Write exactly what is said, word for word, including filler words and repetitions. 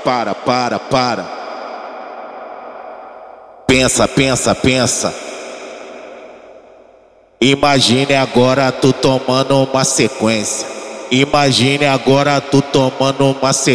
para, para, para. Pensa, pensa, pensa. Imagine agora tu tomando uma sequência. Imagine agora tu tomando uma sequência.